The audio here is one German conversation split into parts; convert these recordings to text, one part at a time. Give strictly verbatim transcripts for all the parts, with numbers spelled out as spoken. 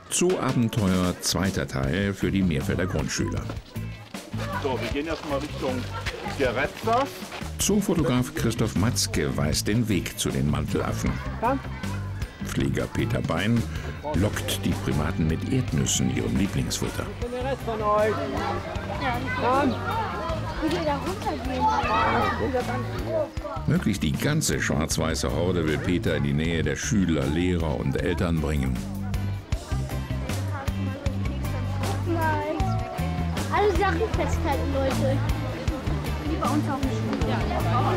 Zoo-Abenteuer, zweiter Teil für die Meerfelder Grundschüler. So, wir gehen jetzt mal Richtung Geretsas. Zoofotograf Christoph Matzke weist den Weg zu den Mantelaffen. Pfleger Peter Bein lockt die Primaten mit Erdnüssen, ihrem Lieblingsfutter. Und der Rest von euch. Komm. Wie wir da runtergehen. Möglichst die ganze schwarz-weiße Horde will Peter in die Nähe der Schüler, Lehrer und Eltern bringen. Nein. Alle Sachen festhalten, Leute. Wie bei uns auch nicht. Ja.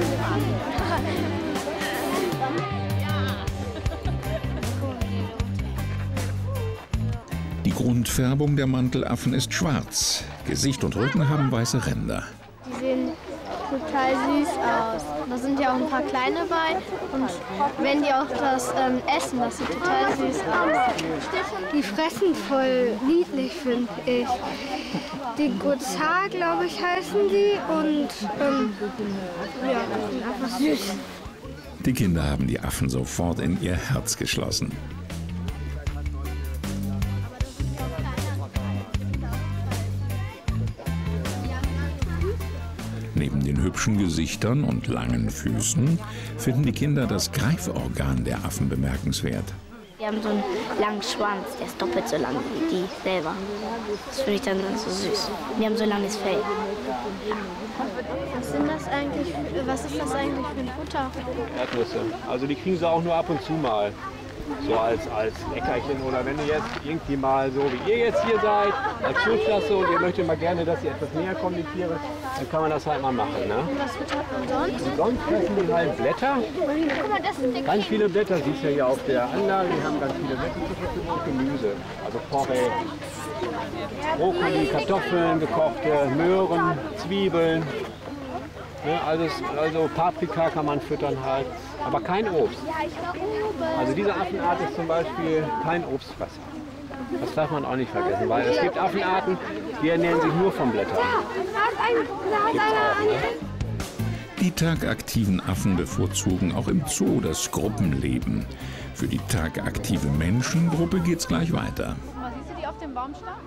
Die Grundfärbung der Mantelaffen ist schwarz. Gesicht und Rücken haben weiße Ränder. Die sehen total süß aus. Da sind ja auch ein paar kleine bei. Und wenn die auch das ähm, essen, das sieht total süß aus. Die fressen voll niedlich, finde ich. Die Gozar, glaube ich, heißen die. Und ähm, ja, die sind einfach süß. Die Kinder haben die Affen sofort in ihr Herz geschlossen. Neben den hübschen Gesichtern und langen Füßen finden die Kinder das Greiforgan der Affen bemerkenswert. Die haben so einen langen Schwanz, der ist doppelt so lang wie die selber. Das finde ich dann so süß. Die haben so langes Fell. Was sind das eigentlich? Was ist das eigentlich für ein Futter? Erdnüsse. Also die kriegen sie auch nur ab und zu mal. So als, als Leckerchen. Oder wenn ihr jetzt irgendwie mal so wie ihr jetzt hier seid, als Schulklasse und ihr möchtet mal gerne, dass sie etwas näher kommen, die Tiere, dann kann man das halt mal machen. Ne? Und was füttert man sonst? Und sonst fressen die halt Blätter. Guck mal, das ist der Ganz viele Blätter, siehst du ja hier auf der Anlage. Die haben ganz viele Blätter zur Verfügung und Gemüse. Also Porree, Brokkoli, Kartoffeln, gekochte Möhren, Zwiebeln. Ne, also, also Paprika kann man füttern halt, aber kein Obst. Also diese Affenart ist zum Beispiel kein Obstfresser. Das darf man auch nicht vergessen, weil es gibt Affenarten, die ernähren sich nur von Blättern. Gibt's auch, ne? Die tagaktiven Affen bevorzugen auch im Zoo das Gruppenleben. Für die tagaktive Menschengruppe geht's gleich weiter. Siehst du die auf dem Baum starren?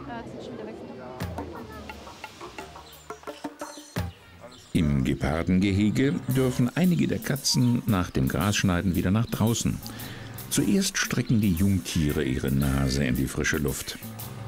Im Gepardengehege dürfen einige der Katzen nach dem Grasschneiden wieder nach draußen. Zuerst strecken die Jungtiere ihre Nase in die frische Luft.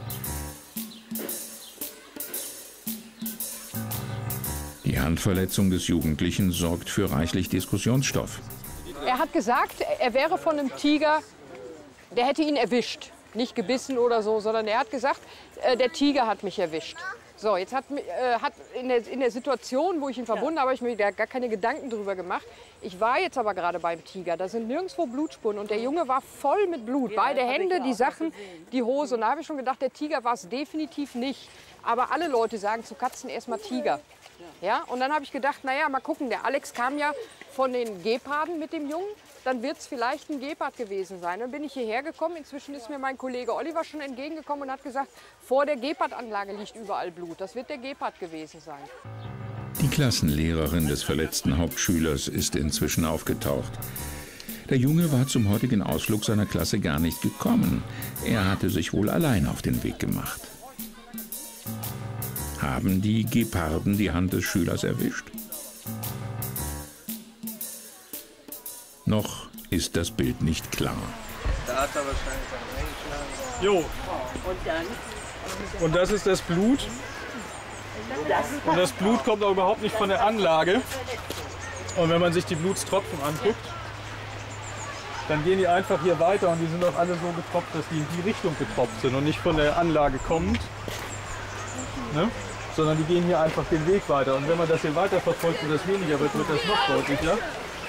Die Handverletzung des Jugendlichen sorgt für reichlich Diskussionsstoff. Er hat gesagt, er wäre von einem Tiger, der hätte ihn erwischt. Nicht gebissen oder so, sondern er hat gesagt, äh, der Tiger hat mich erwischt. So, jetzt hat, äh, hat in, der, in der Situation, wo ich ihn verbunden habe, habe ich mir da gar keine Gedanken drüber gemacht. Ich war jetzt aber gerade beim Tiger, da sind nirgendwo Blutspuren und der Junge war voll mit Blut. Beide Hände, die Sachen, die Hose. Und da habe ich schon gedacht, der Tiger war es definitiv nicht. Aber alle Leute sagen zu Katzen erstmal Tiger. Ja, und dann habe ich gedacht, naja, mal gucken, der Alex kam ja von den Geparden mit dem Jungen. Dann wird es vielleicht ein Gepard gewesen sein. Dann bin ich hierher gekommen. Inzwischen ist mir mein Kollege Oliver schon entgegengekommen und hat gesagt, vor der Gepardanlage liegt überall Blut. Das wird der Gepard gewesen sein. Die Klassenlehrerin des verletzten Hauptschülers ist inzwischen aufgetaucht. Der Junge war zum heutigen Ausflug seiner Klasse gar nicht gekommen. Er hatte sich wohl allein auf den Weg gemacht. Haben die Geparden die Hand des Schülers erwischt? Noch ist das Bild nicht klar. Da hat er wahrscheinlich dann Jo. Und das ist das Blut. Und das Blut kommt auch überhaupt nicht von der Anlage. Und wenn man sich die Blutstropfen anguckt, dann gehen die einfach hier weiter und die sind auch alle so getropft, dass die in die Richtung getropft sind und nicht von der Anlage kommend, ne? Sondern die gehen hier einfach den Weg weiter. Und wenn man das hier weiter verfolgt und das weniger wird, wird das noch deutlicher.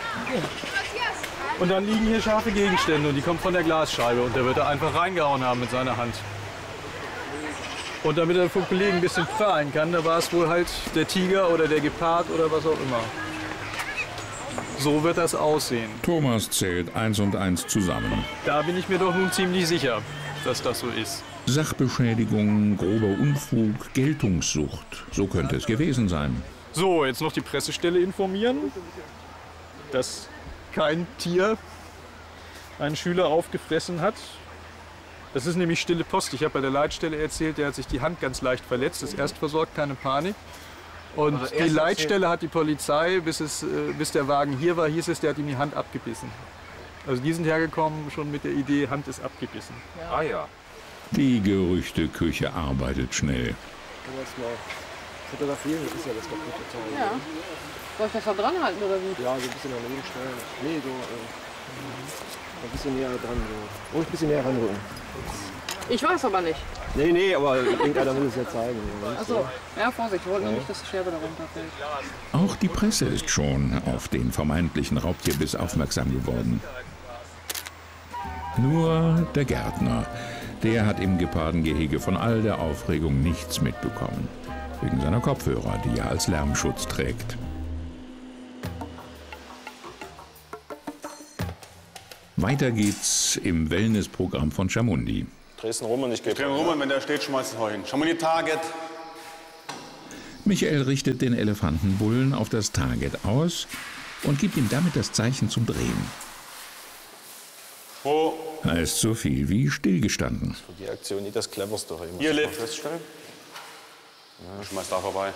Und dann liegen hier scharfe Gegenstände und die kommen von der Glasscheibe und der wird da einfach reingehauen haben mit seiner Hand. Und damit er vom Kollegen ein bisschen prahlen kann, da war es wohl halt der Tiger oder der Gepard oder was auch immer. So wird das aussehen. Thomas zählt eins und eins zusammen. Da bin ich mir doch nun ziemlich sicher, dass das so ist. Sachbeschädigung, grober Unfug, Geltungssucht. So könnte es gewesen sein. So, jetzt noch die Pressestelle informieren, dass kein Tier einen Schüler aufgefressen hat. Das ist nämlich stille Post. Ich habe bei der Leitstelle erzählt, der hat sich die Hand ganz leicht verletzt. Ist erst versorgt, keine Panik. Und Also die erst Leitstelle hat die Polizei, bis, es, bis der Wagen hier war, hieß es, der hat ihm die Hand abgebissen. Also die sind hergekommen schon mit der Idee, Hand ist abgebissen. Ah ja. Die Gerüchteküche arbeitet schnell. Fotografieren ist ja das kaputte Teil. Ja. Soll ich das da dran halten oder wie? Ja, so ein bisschen daneben stellen. Nee, so äh, ein bisschen näher dran. So. Ruhig ein bisschen näher ranrücken. Ich weiß aber nicht. Nee, nee, aber irgendeiner will es ja zeigen. Achso, ja, Vorsicht, wir wollten ja nicht, dass die Scherbe darunter fällt. Auch die Presse ist schon auf den vermeintlichen Raubtierbiss aufmerksam geworden. Nur der Gärtner, der hat im Gepardengehege von all der Aufregung nichts mitbekommen. Wegen seiner Kopfhörer, die er als Lärmschutz trägt. Weiter geht's im Wellnessprogramm von Chamundi. Dresden rum und ich gehe. Drehen rum und wenn der steht, schmeißt das Heu hin. Chamundi Target. Michael richtet den Elefantenbullen auf das Target aus und gibt ihm damit das Zeichen zum Drehen. Wo? Er ist so viel wie stillgestanden. Die Aktion nicht das cleverste Heu. Hier, Lift. Feststellen. Ja, schmeiß da vorbei.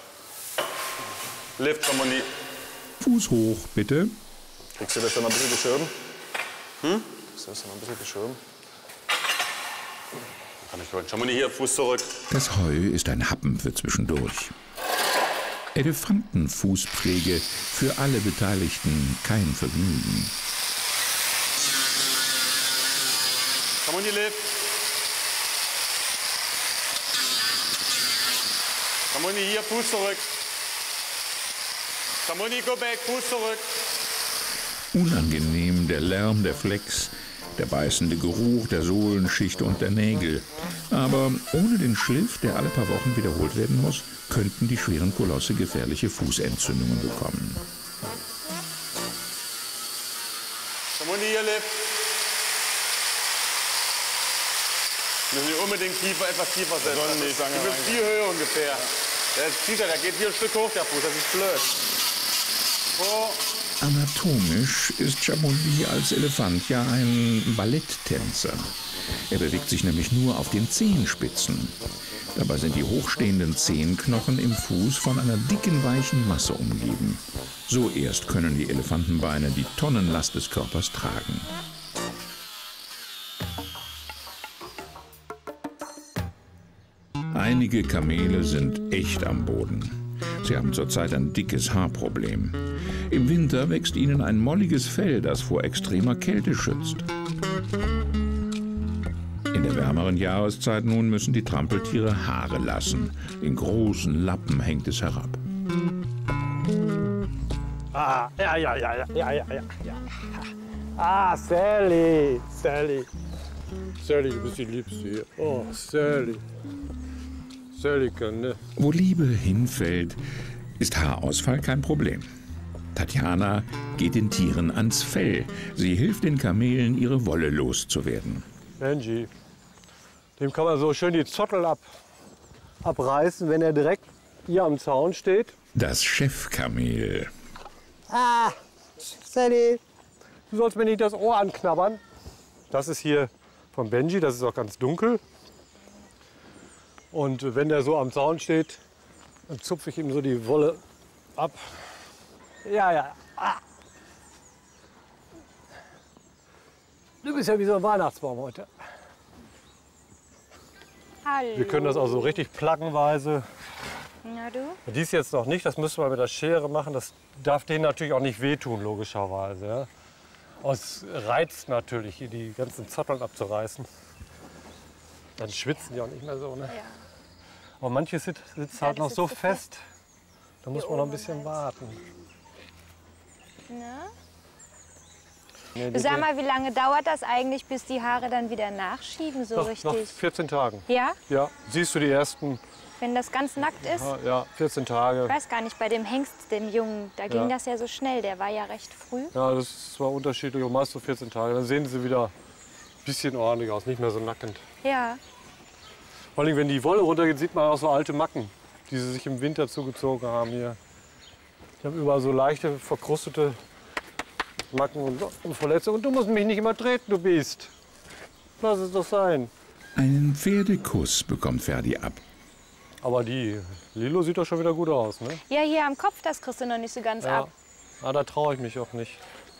Lift, Chamundi. Fuß hoch, bitte. Kriegst du das dann ein bisschen geschoben? Hm? Kriegst du das dann ein bisschen geschoben? Kann ich holen. Chamundi hier, Fuß zurück. Das Heu ist ein Happen für zwischendurch. Elefantenfußpflege für alle Beteiligten kein Vergnügen. Chamundi Lift. Chamundi hier, Fuß zurück. Chamundi, go back, Fuß zurück. Unangenehm der Lärm der Flecks, der beißende Geruch der Sohlenschicht und der Nägel. Aber ohne den Schliff, der alle paar Wochen wiederholt werden muss, könnten die schweren Kolosse gefährliche Fußentzündungen bekommen. Chamundi hier, Lift. Müssen wir unbedingt tiefer, etwas tiefer setzen. Das ist, du bist die Höhe ungefähr. Der zieht er, der geht hier ein Stück hoch, der Fuß, das ist blöd. Oh. Anatomisch ist Chamundi als Elefant ja ein Balletttänzer. Er bewegt sich nämlich nur auf den Zehenspitzen. Dabei sind die hochstehenden Zehenknochen im Fuß von einer dicken, weichen Masse umgeben. So erst können die Elefantenbeine die Tonnenlast des Körpers tragen. Einige Kamele sind echt am Boden. Sie haben zurzeit ein dickes Haarproblem. Im Winter wächst ihnen ein molliges Fell, das vor extremer Kälte schützt. In der wärmeren Jahreszeit nun müssen die Trampeltiere Haare lassen. In großen Lappen hängt es herab. Ah, ja, ja, ja, ja, ja, ja, ja. Ah, Sally, Sally. Sally, du bist die Liebste hier. Oh, Sally. Sally kann, ne? Wo Liebe hinfällt, ist Haarausfall kein Problem. Tatjana geht den Tieren ans Fell. Sie hilft den Kamelen, ihre Wolle loszuwerden. Benji, dem kann man so schön die Zottel ab, abreißen, wenn er direkt hier am Zaun steht. Das Chefkamel. Ah, Sally, du sollst mir nicht das Ohr anknabbern. Das ist hier von Benji, das ist auch ganz dunkel. Und wenn der so am Zaun steht, dann zupfe ich ihm so die Wolle ab. Ja, ja. Ah. Du bist ja wie so ein Weihnachtsbaum heute. Hallo. Wir können das auch so richtig plackenweise. Na du? Dies jetzt noch nicht, das müssen wir mit der Schere machen. Das darf denen natürlich auch nicht wehtun, logischerweise. Ja. Aber es reizt natürlich, hier die ganzen Zotteln abzureißen. Dann schwitzen die auch nicht mehr so. Ne? Ja. Aber manches sitzt, sitzt Ja, halt das noch ist so so fest. Da muss man noch ein oben bisschen halt. warten. Na? Nee, Du sag mal, wie lange dauert das eigentlich, bis die Haare dann wieder nachschieben, so nach, richtig? nach vierzehn Tagen. Ja? Ja, siehst du die ersten, Wenn das ganz nackt ist? ja, vierzehn Tage. Ich weiß gar nicht, bei dem Hengst, dem Jungen, da ging Ja. das ja so schnell. Der war ja recht früh. Ja, das ist zwar unterschiedlich, aber meist so vierzehn Tage. Dann sehen sie wieder ein bisschen ordentlich aus, nicht mehr so nackend. Ja. Vor allem, wenn die Wolle runtergeht, sieht man auch so alte Macken, die sie sich im Winter zugezogen haben hier. Ich habe überall so leichte, verkrustete Macken und, und Verletzungen. Und du musst mich nicht immer treten, du Biest. Lass es doch sein. Einen Pferdekuss bekommt Ferdi ab. Aber die Lilo sieht doch schon wieder gut aus, ne? Ja, hier am Kopf, das kriegst du noch nicht so ganz Ja. ab. Ah, da traue ich mich auch nicht.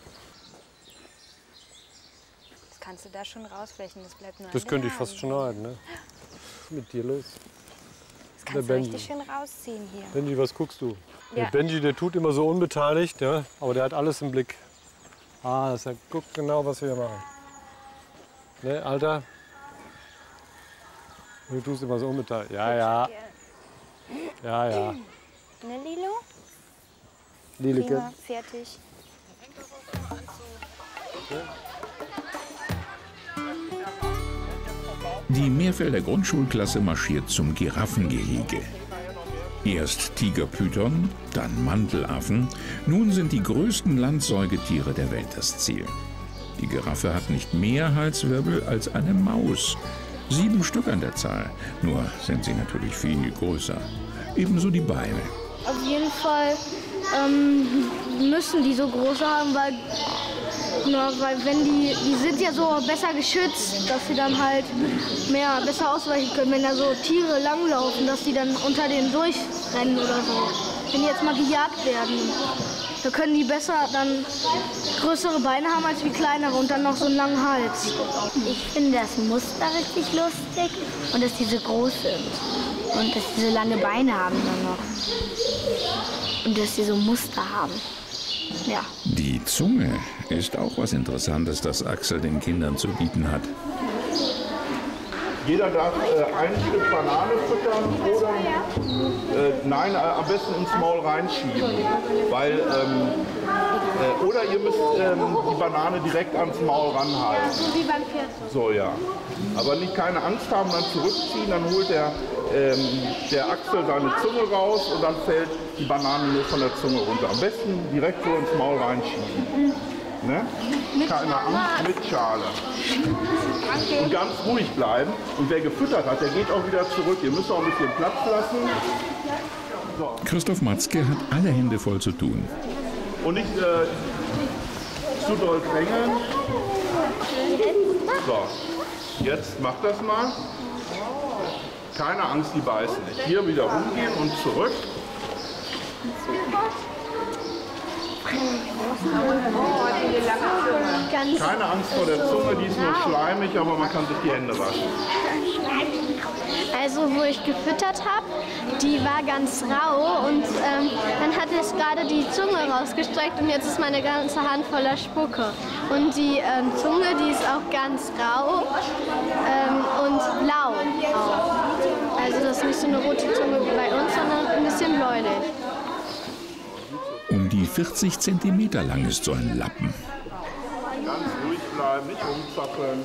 Das kannst du da schon rausflächen, das bleibt nur Das an könnte den ich fast Haaren. schneiden, ne? Was ist mit dir los? Das kannst Der du Benji. richtig schön rausziehen hier. Benji, was guckst du? Ja. Der Benji, der tut immer so unbeteiligt, ja? Aber der hat alles im Blick. Ah, das er guckt genau, was wir hier machen. Ne, Alter? Du tust immer so unbeteiligt. Ja, ja. Ja, ja. Ne, Lilo? Lileke. Prima, fertig. Die Meerfelder Grundschulklasse marschiert zum Giraffengehege. Erst Tigerpython, dann Mantelaffen. Nun sind die größten Landsäugetiere der Welt das Ziel. Die Giraffe hat nicht mehr Halswirbel als eine Maus. Sieben Stück an der Zahl. Nur sind sie natürlich viel größer. Ebenso die Beine. Auf jeden Fall ähm, müssen die so große haben, weil, na, weil wenn die, die sind ja so besser geschützt, dass sie dann halt mehr besser ausweichen können, wenn da so Tiere langlaufen, dass die dann unter denen durchrennen oder so. Wenn die jetzt mal gejagt werden, da können die besser dann größere Beine haben als wie kleinere und dann noch so einen langen Hals. Ich finde das Muster richtig lustig und dass die so groß sind. Und dass die so lange Beine haben dann noch. Und dass die so Muster haben. Ja. Die Zunge ist auch was Interessantes, das Axel den Kindern zu bieten hat. Jeder darf äh, ein Stück Banane füttern oder äh, nein, äh, am besten ins Maul reinschieben. Weil, ähm, äh, oder ihr müsst ähm, die Banane direkt ans Maul ranhalten. So wie beim Pferd. So, ja. Aber nicht keine Angst haben, dann zurückziehen, dann holt der, ähm, der Axel seine Zunge raus und dann fällt die Banane nur von der Zunge runter. Am besten direkt so ins Maul reinschieben. Ne? Keine Angst, mit Schale. Und ganz ruhig bleiben. Und wer gefüttert hat, der geht auch wieder zurück. Ihr müsst auch ein bisschen Platz lassen. So. Christoph Matzke hat alle Hände voll zu tun. Und nicht äh, zu doll drängeln. So, jetzt macht das mal. Keine Angst, die beißen nicht. Hier wieder rumgehen und zurück. Keine Angst vor der Zunge, die ist nur schleimig, aber man kann sich die Hände waschen. Also wo ich gefüttert habe, die war ganz rau und ähm, dann hat es gerade die Zunge rausgestreckt und jetzt ist meine ganze Hand voller Spucke. Und die ähm, Zunge, die ist auch ganz rau ähm, und blau auch. Also das ist nicht so eine rote Zunge wie bei uns, sondern ein bisschen bläulich. Um die vierzig Zentimeter lang ist so ein Lappen. Ganz ruhig bleiben, nicht rumzappeln.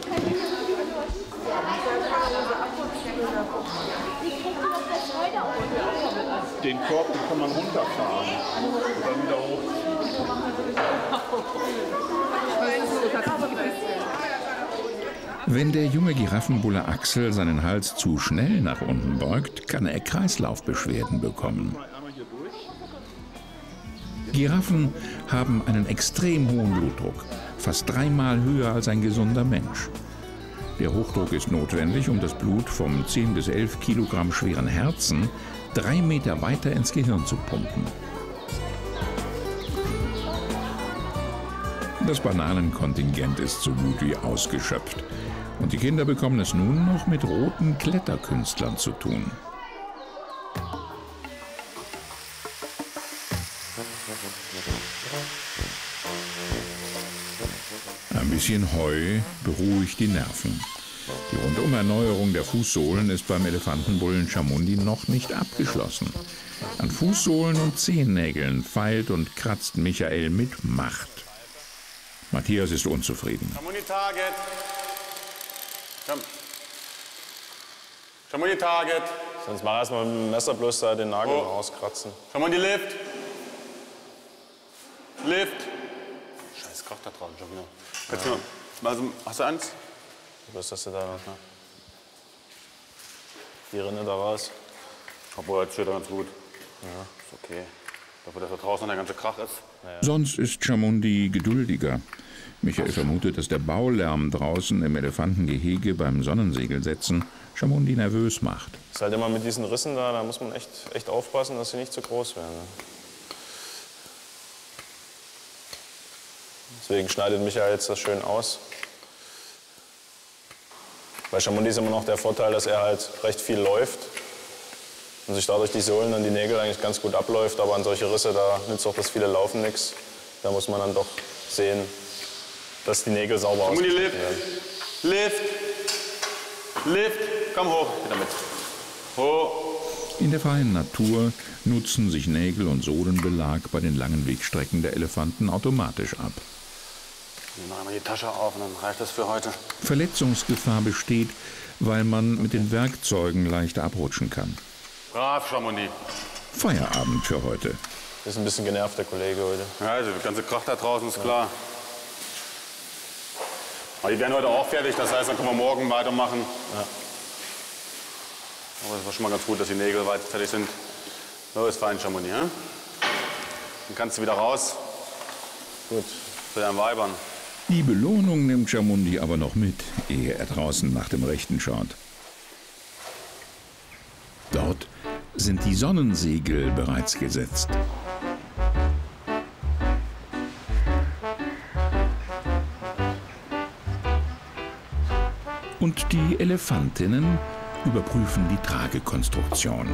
Den Korb den kann man runterfahren und dann wieder hochziehen. Wenn der junge Giraffenbulle Axel seinen Hals zu schnell nach unten beugt, kann er Kreislaufbeschwerden bekommen. Giraffen haben einen extrem hohen Blutdruck, fast dreimal höher als ein gesunder Mensch. Der Hochdruck ist notwendig, um das Blut vom zehn bis elf Kilogramm schweren Herzen drei Meter weiter ins Gehirn zu pumpen. Das Bananenkontingent ist so gut wie ausgeschöpft. Und die Kinder bekommen es nun noch mit roten Kletterkünstlern zu tun. Ein bisschen Heu beruhigt die Nerven. Die Rundumerneuerung der Fußsohlen ist beim Elefantenbullen Chamundi noch nicht abgeschlossen. An Fußsohlen und Zehennägeln feilt und kratzt Michael mit Macht. Matthias ist unzufrieden. Chamundi Target. Komm. Chamundi Target. Sonst mach erst mal mit dem Messer bloß da den Nagel oh. rauskratzen. Chamundi Lift. Lift. Scheiß Krach da drauf, schon wieder. Kannst ja. du, also, hast du Angst? Was hast du da noch? Ne? Die Rinne da raus. Obwohl, jetzt steht er ganz gut. Ja, ist okay. Dafür, dass da draußen der ganze Krach ist. Naja. Sonst ist Chamundi geduldiger. Michael vermutet, dass der Baulärm draußen im Elefantengehege beim Sonnensegelsetzen Chamundi nervös macht. Ist halt immer mit diesen Rissen da, da muss man echt, echt aufpassen, dass sie nicht zu groß werden. Ne? Deswegen schneidet Michael jetzt das schön aus. Bei Chamundi ist immer noch der Vorteil, dass er halt recht viel läuft und sich dadurch die Sohlen und die Nägel eigentlich ganz gut abläuft. Aber an solche Risse, da nützt auch das viele Laufen nichts. Da muss man dann doch sehen, dass die Nägel sauber aussehen. Chamundi, lift, lift, lift, komm hoch, wieder mit. Hoch. In der freien Natur nutzen sich Nägel und Sohlenbelag bei den langen Wegstrecken der Elefanten automatisch ab. Wir machen mal die Tasche auf und dann reicht das für heute. Verletzungsgefahr besteht, weil man mit den Werkzeugen leicht abrutschen kann. Brav, Chamundi. Feierabend für heute. Ist ein bisschen genervt, der Kollege heute. Ja, also der ganze Krach da draußen ist klar. Aber die werden heute auch fertig, das heißt, dann können wir morgen weitermachen. Ja. Aber es war schon mal ganz gut, dass die Nägel weit fertig sind. So ist fein, Chamundi, ja? Dann kannst du wieder raus. Gut. Zu deinen Weibern. Die Belohnung nimmt Chamundi aber noch mit, ehe er draußen nach dem Rechten schaut. Dort sind die Sonnensegel bereits gesetzt. Und die Elefantinnen überprüfen die Tragekonstruktion.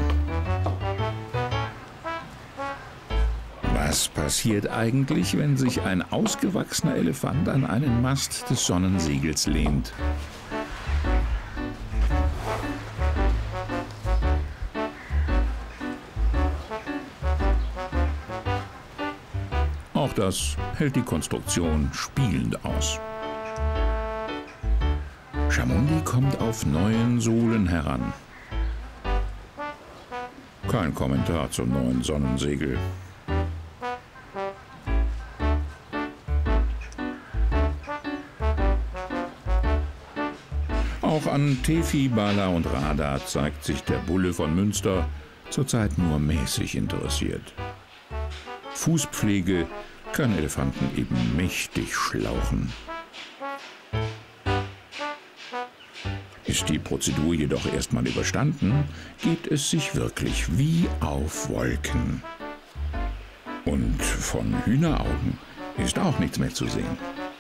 Was passiert eigentlich, wenn sich ein ausgewachsener Elefant an einen Mast des Sonnensegels lehnt? Auch das hält die Konstruktion spielend aus. Chamundi kommt auf neuen Sohlen heran. Kein Kommentar zum neuen Sonnensegel. Auch an Tefi, Bala und Rada zeigt sich der Bulle von Münster zurzeit nur mäßig interessiert. Fußpflege kann Elefanten eben mächtig schlauchen. Ist die Prozedur jedoch erstmal überstanden, geht es sich wirklich wie auf Wolken. Und von Hühneraugen ist auch nichts mehr zu sehen.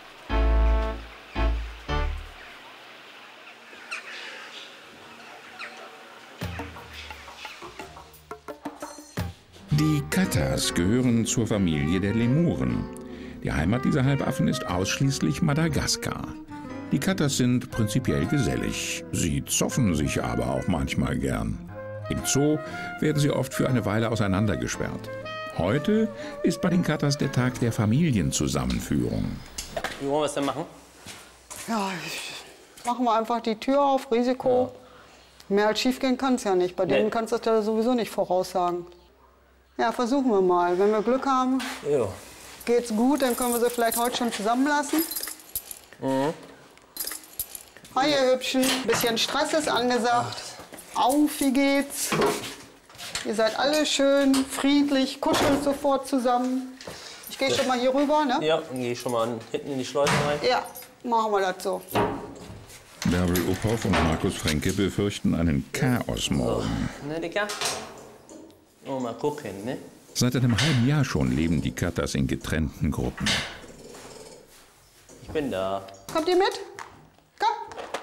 Die Katas gehören zur Familie der Lemuren. Die Heimat dieser Halbaffen ist ausschließlich Madagaskar. Die Katas sind prinzipiell gesellig. Sie zoffen sich aber auch manchmal gern. Im Zoo werden sie oft für eine Weile auseinandergesperrt. Heute ist bei den Katas der Tag der Familienzusammenführung. Wie wollen wir es denn machen? Ja, ich, machen wir einfach die Tür auf, Risiko. Ja. Mehr als schief gehen kann es ja nicht. Bei denen nee. kannst du das ja sowieso nicht voraussagen. Ja, versuchen wir mal. Wenn wir Glück haben, ja. geht's gut, dann können wir sie vielleicht heute schon zusammenlassen. Mhm. Hi, ihr Hübschen. Bisschen Stress ist angesagt. Auf, wie geht's? Ihr seid alle schön friedlich, kuschelt sofort zusammen. Ich gehe schon mal hier rüber, ne? Ja, dann gehe ich schon mal hinten in die Schleuse rein. Ja, machen wir das so. Bärbel Uphoff und Markus Fränke befürchten einen Chaos morgen. So. Ne, Digga? Oh, mal gucken, ne? Seit einem halben Jahr schon leben die Katas in getrennten Gruppen. Ich bin da. Kommt ihr mit? Komm.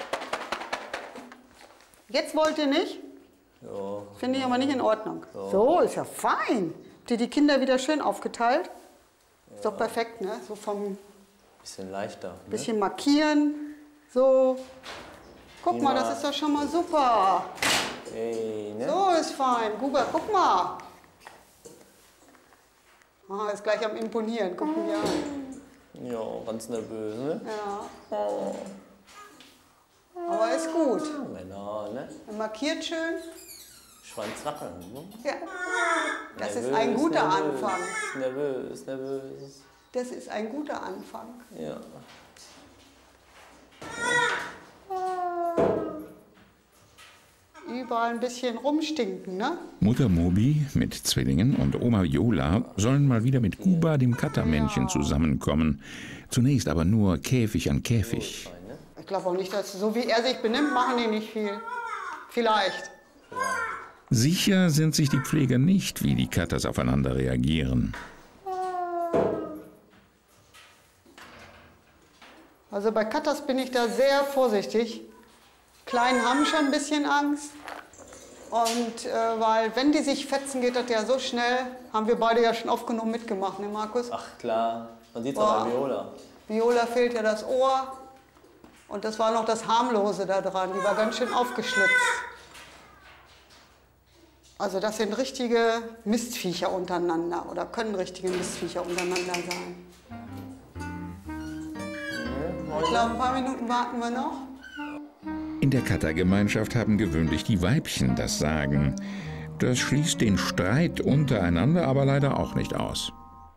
Jetzt wollt ihr nicht? Ja. Finde ich aber nicht in Ordnung. Ja. So, ist ja fein. Habt ihr die Kinder wieder schön aufgeteilt? Ja. Ist doch perfekt, ne? So vom... Bisschen leichter. Ne? Bisschen markieren. So. Guck Ja. mal, das ist doch schon mal super. Hey, ne? So ist fein. Guga, guck mal. Ah, ist gleich am Imponieren. Guck mir an. Ja, ganz nervös, ne? Ja. Oh. Aber ist gut. Genau, ne? Er markiert schön. Schwanz wackeln, ne? Ja. Das nervös, ist ein guter nervös, Anfang. Nervös, nervös. Das ist ein guter Anfang. Ja. Üb überall ein bisschen rumstinken, ne? Mutter Mobi mit Zwillingen und Oma Viola sollen mal wieder mit Kuba, dem Kattermännchen, zusammenkommen. Zunächst aber nur Käfig an Käfig. Ich glaube auch nicht, dass so wie er sich benimmt, machen die nicht viel. Vielleicht. Sicher sind sich die Pfleger nicht, wie die Katters aufeinander reagieren. Also bei Katters bin ich da sehr vorsichtig. Kleinen haben schon ein bisschen Angst. Und äh, weil wenn die sich fetzen, geht das ja so schnell. Haben wir beide ja schon oft genug mitgemacht, ne Markus? Ach klar, man sieht es auch bei Viola. Viola fehlt ja das Ohr. Und das war noch das Harmlose da dran. Die war ganz schön aufgeschlitzt. Also das sind richtige Mistviecher untereinander oder können richtige Mistviecher untereinander sein. Ich glaube, ein paar Minuten warten wir noch. In der Kattergemeinschaft haben gewöhnlich die Weibchen das Sagen. Das schließt den Streit untereinander aber leider auch nicht aus.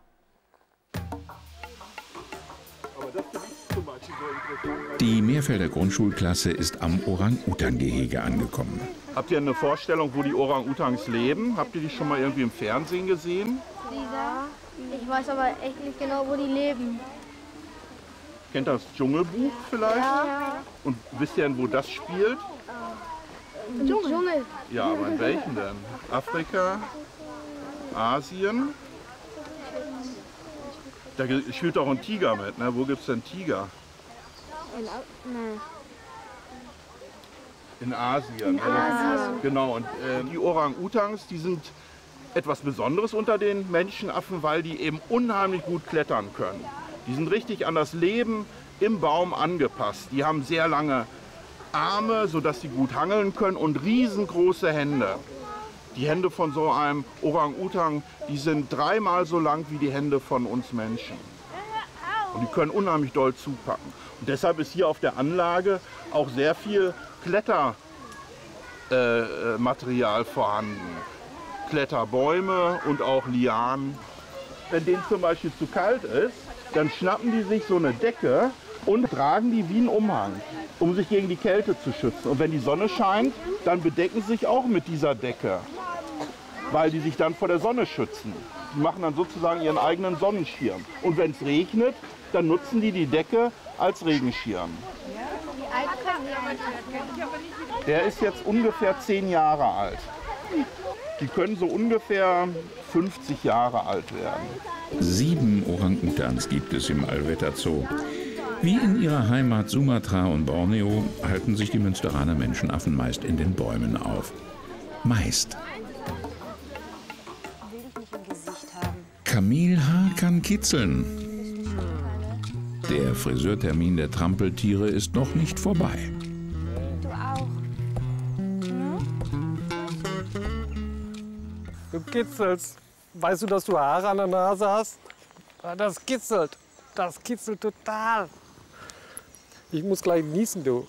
Die Meerfelder Grundschulklasse ist am Orang-Utan-Gehege angekommen. Habt ihr eine Vorstellung, wo die Orang-Utans leben? Habt ihr die schon mal irgendwie im Fernsehen gesehen? Ja, ich weiß aber echt nicht genau, wo die leben. Kennt ihr das Dschungelbuch vielleicht? Ja. Und wisst ihr denn, wo das spielt? Im Dschungel. Ja, aber in welchen denn? Afrika? Asien? Da spielt auch ein Tiger mit, ne? Wo gibt's denn Tiger? In, nee. In Asien. In Asien. Genau, und äh, die Orang-Utans, die sind etwas Besonderes unter den Menschenaffen, weil die eben unheimlich gut klettern können. Die sind richtig an das Leben im Baum angepasst. Die haben sehr lange Arme, sodass sie gut hangeln können und riesengroße Hände. Die Hände von so einem Orang-Utan, die sind dreimal so lang wie die Hände von uns Menschen. Und die können unheimlich doll zupacken. Und deshalb ist hier auf der Anlage auch sehr viel Klettermaterial äh, vorhanden. Kletterbäume und auch Lianen. Wenn denen zum Beispiel zu kalt ist, dann schnappen die sich so eine Decke und tragen die wie einen Umhang, um sich gegen die Kälte zu schützen. Und wenn die Sonne scheint, dann bedecken sie sich auch mit dieser Decke, weil die sich dann vor der Sonne schützen. Die machen dann sozusagen ihren eigenen Sonnenschirm. Und wenn es regnet, dann nutzen die die Decke als Regenschirm. Der ist jetzt ungefähr zehn Jahre alt. Die können so ungefähr fünfzig Jahre alt werden. Sieben Orang-Utans gibt es im Alvetta Zoo. Wie in ihrer Heimat Sumatra und Borneo halten sich die Münsteraner Menschenaffen meist in den Bäumen auf. Meist. Kamelhaar kann kitzeln. Der Friseurtermin der Trampeltiere ist noch nicht vorbei. Du auch. Hm? Du kitzelst. Weißt du, dass du Haare an der Nase hast? Das kitzelt. Das kitzelt total. Ich muss gleich niesen, du.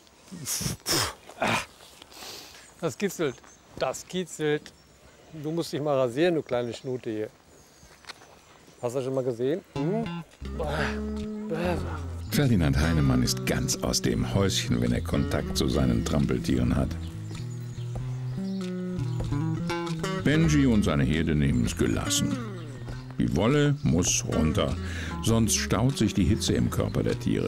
Das kitzelt. Das kitzelt. Du musst dich mal rasieren, du kleine Schnute hier. Hast du das schon mal gesehen? Hm? Ferdinand Heinemann ist ganz aus dem Häuschen, wenn er Kontakt zu seinen Trampeltieren hat. Benji und seine Herde nehmen es gelassen. Die Wolle muss runter, sonst staut sich die Hitze im Körper der Tiere.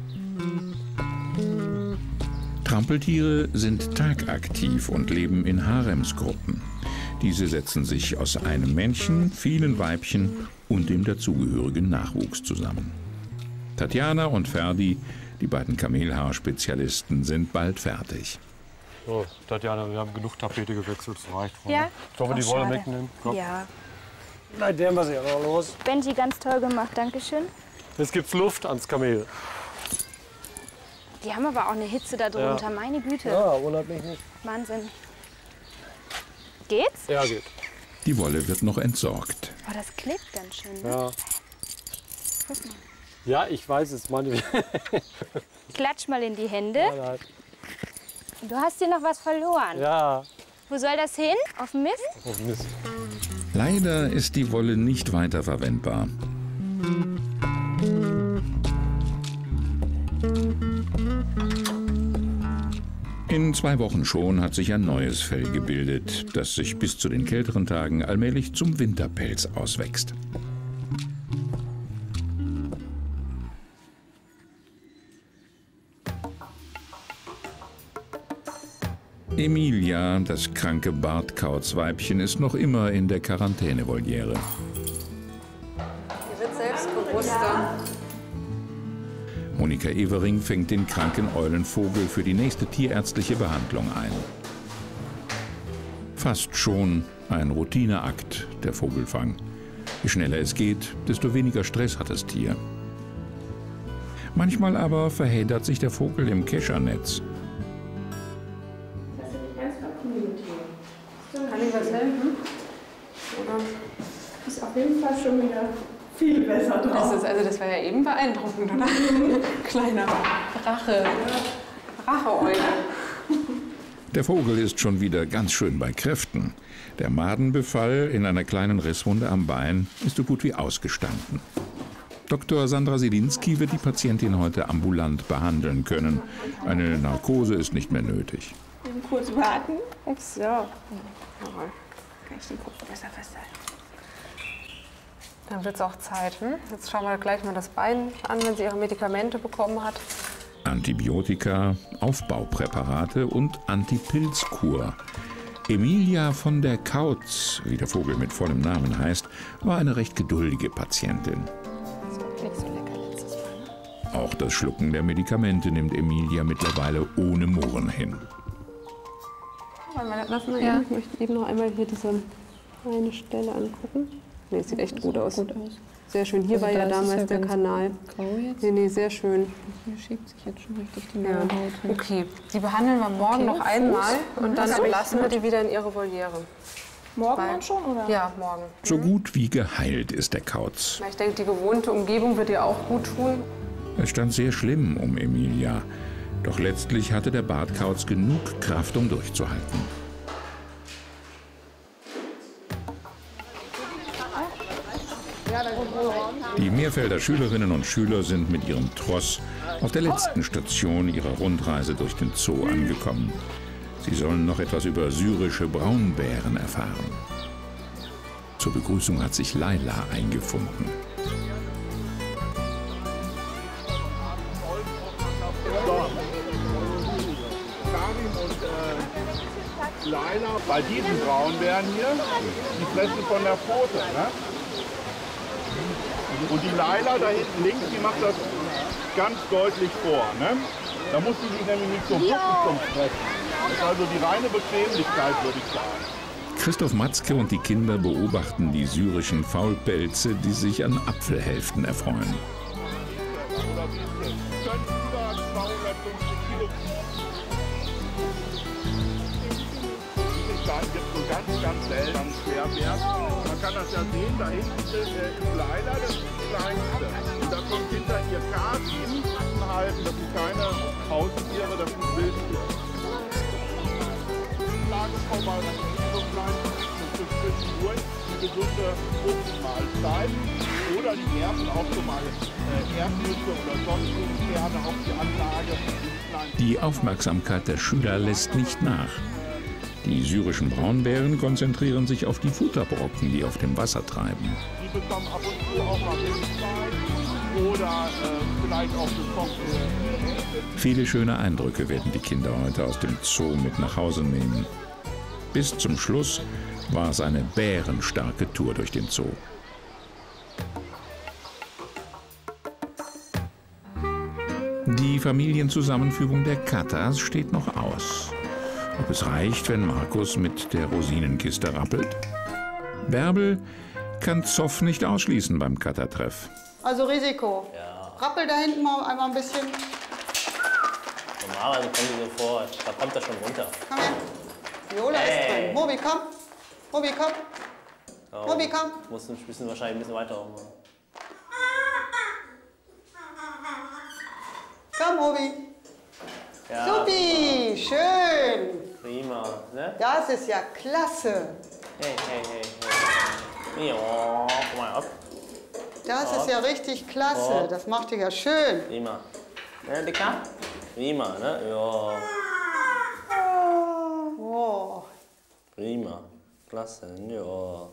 Trampeltiere sind tagaktiv und leben in Haremsgruppen. Diese setzen sich aus einem Männchen, vielen Weibchen und dem dazugehörigen Nachwuchs zusammen. Tatjana und Ferdi, die beiden Kamelhaarspezialisten, sind bald fertig. So, Tatjana, wir haben genug Tapete gewechselt, das reicht. Ja? Sollen wir die Oh, Wolle schade. wegnehmen? Komm. Ja. Nein, der muss ja noch los. Benji, ganz toll gemacht, Dankeschön. Jetzt gibt's Luft ans Kamel. Die haben aber auch eine Hitze da drunter, Ja. meine Güte. Ja, wundert mich nicht. Wahnsinn. Geht's? Ja, geht. Die Wolle wird noch entsorgt. Oh, das klebt ganz schön. Ne? Ja. Guck mal. Ja, ich weiß es, meine. Klatsch mal in die Hände. Nein, nein. Du hast hier noch was verloren. Ja. Wo soll das hin? Auf den Mist? Oh Mist. Leider ist die Wolle nicht weiter verwendbar. In zwei Wochen schon hat sich ein neues Fell gebildet, das sich bis zu den kälteren Tagen allmählich zum Winterpelz auswächst. Emilia, das kranke Bartkautzweibchen, ist noch immer in der Quarantänevoliere. Die wird selbstbewusster. Monika Evering fängt den kranken Eulenvogel für die nächste tierärztliche Behandlung ein. Fast schon ein Routineakt, der Vogelfang. Je schneller es geht, desto weniger Stress hat das Tier. Manchmal aber verheddert sich der Vogel im Keschernetz. Kann ich was helfen? Oder? Ist auf jeden Fall schon wieder viel besser drauf. Das ist, also das war ja eben beeindruckend, oder? Kleiner Rache, Racheeule. Der Vogel ist schon wieder ganz schön bei Kräften. Der Madenbefall in einer kleinen Risswunde am Bein ist so gut wie ausgestanden. Doktor Sandra Selinski wird die Patientin heute ambulant behandeln können. Eine Narkose ist nicht mehr nötig. Kurz warten. So. Kann ich den Kopf besser festhalten? Dann wird es auch Zeit. Hm? Jetzt schauen wir gleich mal das Bein an, wenn sie ihre Medikamente bekommen hat. Antibiotika, Aufbaupräparate und Antipilzkur. Emilia von der Kautz, wie der Vogel mit vollem Namen heißt, war eine recht geduldige Patientin. Nicht so lecker letztes Mal, ne? Auch das Schlucken der Medikamente nimmt Emilia mittlerweile ohne Murren hin. Lassen wir ja. Ich möchte eben noch einmal hier diese eine Stelle angucken. Nee, sieht echt gut aus. gut aus. Sehr schön. Hier also war ja damals ja der Kanal. Grau jetzt? Nee, nee, sehr schön. Hier schiebt sich jetzt schon richtig die ja. Haut hin. Okay, die behandeln wir morgen okay. noch einmal und dann lassen wir die wieder in ihre Voliere. Morgen dann schon, oder? Ja, morgen. So gut wie geheilt ist der Kauz. Ich denke, die gewohnte Umgebung wird ihr auch gut tun. Es stand sehr schlimm um Emilia. Doch letztlich hatte der Bartkauz genug Kraft, um durchzuhalten. Die Meerfelder Schülerinnen und Schüler sind mit ihrem Tross auf der letzten Station ihrer Rundreise durch den Zoo angekommen. Sie sollen noch etwas über syrische Braunbären erfahren. Zur Begrüßung hat sich Laila eingefunden. Laila, bei diesen Braunbären hier, die fressen von der Pfote. Ne? Und die Laila da hinten links, die macht das ganz deutlich vor. Ne? Da muss sie sich nämlich nicht so bucken zum Fressen. Das ist also die reine Bequemlichkeit, würde ich sagen. Christoph Matzke und die Kinder beobachten die syrischen Faulpelze, die sich an Apfelhälften erfreuen. So ganz, ganz selten schwer werden. Man kann das ja sehen, da hinten ist äh, Laila, das ist die kleinste. Und da kommt hinter ihr Karin, halten, das sind keine Haustiere, das sind Wildtiere. Lage vorbei, dann ist so klein, so zwischendurch die gesunde Fruchtmahlzeit. Oder die werfen auch schon mal äh, Erdnüsse oder sonstige Kerne auf die Anlage. Die Aufmerksamkeit der Schüler lässt nicht nach. Die syrischen Braunbären konzentrieren sich auf die Futterbrocken, die auf dem Wasser treiben. Die bekommen ab und zu auch mal Milchzeit oder äh, vielleicht auch gekochte. Viele schöne Eindrücke werden die Kinder heute aus dem Zoo mit nach Hause nehmen. Bis zum Schluss war es eine bärenstarke Tour durch den Zoo. Die Familienzusammenführung der Katas steht noch aus. Ob es reicht, wenn Markus mit der Rosinenkiste rappelt? Bärbel kann Zoff nicht ausschließen beim Katatreff. Also Risiko. Ja. Rappel da hinten mal einmal ein bisschen. Normalerweise kommen die sofort. Da kommt er schon runter. Komm her. Viola hey. ist drin. Mobi, komm. Mobi, komm. Oh, Mobi, komm. Muss ein bisschen, wahrscheinlich ein bisschen weiter auch machen. Komm, Mobi. Ja. Supi, schön. Prima, ne? Das ist ja klasse. Hey, hey, hey, hey. Ja, komm mal ab. Das ja. ist ja richtig klasse. Ja. Das macht ihr ja schön. Prima. Ne, Dicker? Prima, ne? Ja. Lassen, ja.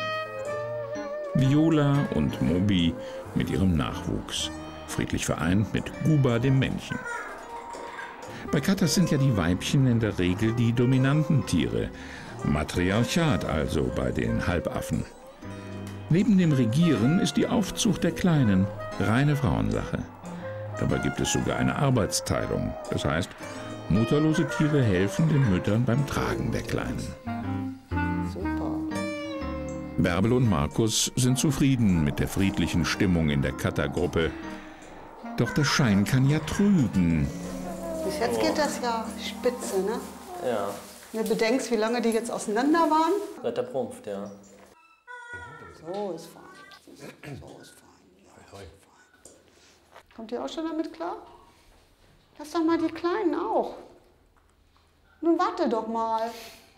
Viola und Moby mit ihrem Nachwuchs, friedlich vereint mit Guba, dem Männchen. Bei Katas sind ja die Weibchen in der Regel die dominanten Tiere. Matriarchat also bei den Halbaffen. Neben dem Regieren ist die Aufzucht der Kleinen reine Frauensache. Dabei gibt es sogar eine Arbeitsteilung. Das heißt, mutterlose Tiere helfen den Müttern beim Tragen der Kleinen. Super. Bärbel und Markus sind zufrieden mit der friedlichen Stimmung in der Kata-Gruppe. Doch der Schein kann ja trügen. Bis jetzt geht das ja spitze, ne? Ja. Wenn du bedenkst, wie lange die jetzt auseinander waren. Seit der Prumpft, ja. So ist fein. So ist fein. Kommt ihr auch schon damit klar? Lass doch mal die Kleinen auch. Nun warte doch mal.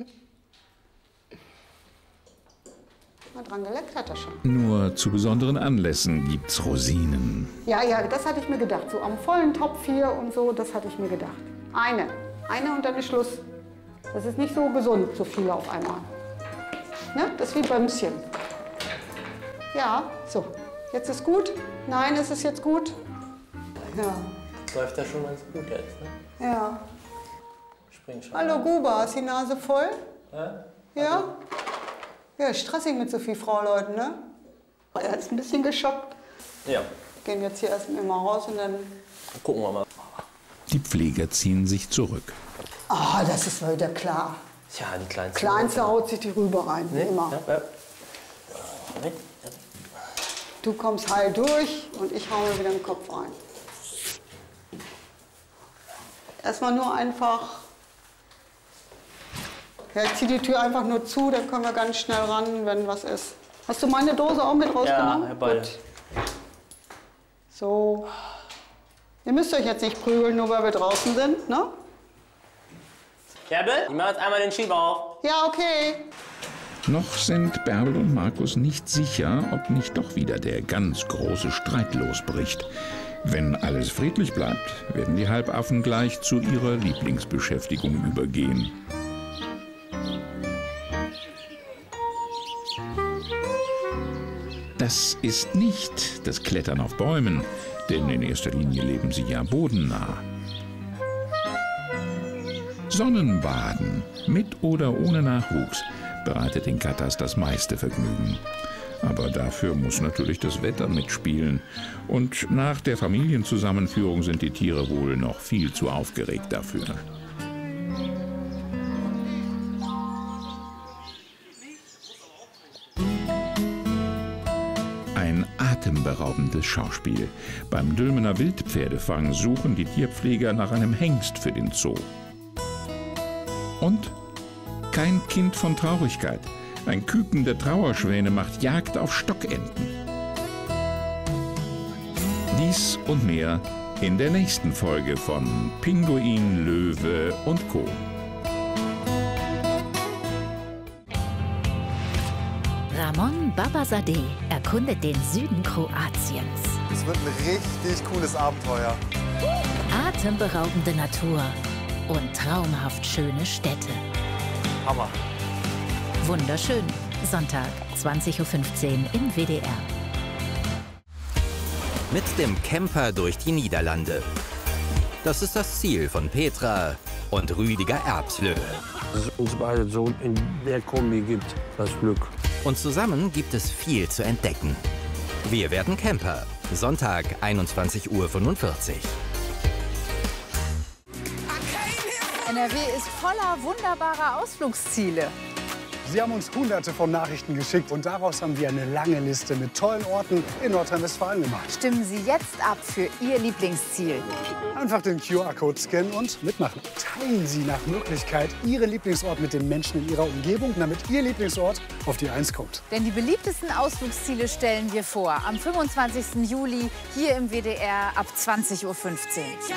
Mal dran geleckt hat er schon. Nur zu besonderen Anlässen gibt's Rosinen. Ja, ja, das hatte ich mir gedacht. So am vollen Topf hier und so, das hatte ich mir gedacht. Eine. Eine und dann ist Schluss. Das ist nicht so gesund, so viel auf einmal. Ne? Das ist wie Bömschen. Ja, so. Jetzt ist gut. Nein, ist es jetzt gut? Ja. Läuft ja schon ganz gut jetzt, ne? Ja. Spring schon. Hallo Guba, ist die Nase voll? Ja? Ja? Ja, stressig mit so vielen Frauleuten, ne? Er ist ein bisschen geschockt. Ja. Gehen jetzt hier erst mal raus und dann... Gucken wir mal. Die Pfleger ziehen sich zurück. Ah, das ist mal wieder klar. Tja, die Kleinste. Kleinste haut sich die Rübe rein, wie Nee? immer. Ja, ja. Nee? Du kommst heil durch und ich hau mir wieder den Kopf rein. Erstmal nur einfach... Ja, ich zieh die Tür einfach nur zu, dann können wir ganz schnell ran, wenn was ist. Hast du meine Dose auch mit rausgenommen? Ja, Herr Ball. Gut. So. Ihr müsst euch jetzt nicht prügeln, nur weil wir draußen sind, ne? Bärbel, ich mach jetzt einmal den Schieber auf. Ja, okay. Noch sind Bärbel und Markus nicht sicher, ob nicht doch wieder der ganz große Streit losbricht. Wenn alles friedlich bleibt, werden die Halbaffen gleich zu ihrer Lieblingsbeschäftigung übergehen. Das ist nicht das Klettern auf Bäumen, denn in erster Linie leben sie ja bodennah. Sonnenbaden, mit oder ohne Nachwuchs, bereitet den Katas das meiste Vergnügen. Aber dafür muss natürlich das Wetter mitspielen. Und nach der Familienzusammenführung sind die Tiere wohl noch viel zu aufgeregt dafür. Ein atemberaubendes Schauspiel. Beim Dülmener Wildpferdefang suchen die Tierpfleger nach einem Hengst für den Zoo. Und kein Kind von Traurigkeit. Ein Küken der Trauerschwäne macht Jagd auf Stockenten. Dies und mehr in der nächsten Folge von Pinguin, Löwe und Co. Ramon Babazadeh erkundet den Süden Kroatiens. Es wird ein richtig cooles Abenteuer. Atemberaubende Natur und traumhaft schöne Städte. Hammer. Wunderschön. Sonntag, zwanzig Uhr fünfzehn im W D R. Mit dem Camper durch die Niederlande. Das ist das Ziel von Petra und Rüdiger Erbslö. Dass es uns beide so in der Kombi gibt, das Glück. Und zusammen gibt es viel zu entdecken. Wir werden Camper. Sonntag, einundzwanzig Uhr fünfundvierzig. N R W ist voller wunderbarer Ausflugsziele. Sie haben uns hunderte von Nachrichten geschickt und daraus haben wir eine lange Liste mit tollen Orten in Nordrhein-Westfalen gemacht. Stimmen Sie jetzt ab für Ihr Lieblingsziel. Einfach den Q R-Code scannen und mitmachen. Teilen Sie nach Möglichkeit Ihren Lieblingsort mit den Menschen in Ihrer Umgebung, damit Ihr Lieblingsort auf die Eins kommt. Denn die beliebtesten Ausflugsziele stellen wir vor. Am fünfundzwanzigsten Juli hier im W D R ab zwanzig Uhr fünfzehn.